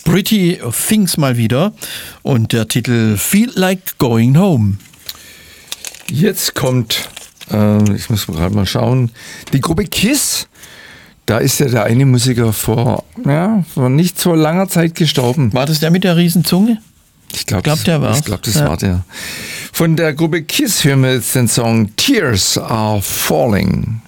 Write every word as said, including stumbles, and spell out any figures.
Pretty Things mal wieder und der Titel Feel Like Going Home. Jetzt kommt, äh, ich muss gerade mal schauen, die Gruppe Kiss. Da ist ja der eine Musiker vor, ja, vor nicht so langer Zeit gestorben. War das der mit der Riesenzunge? Ich glaube, glaub, der war's. Ich glaube, das ja. war der. Von der Gruppe Kiss hören wir jetzt den Song Tears Are Falling.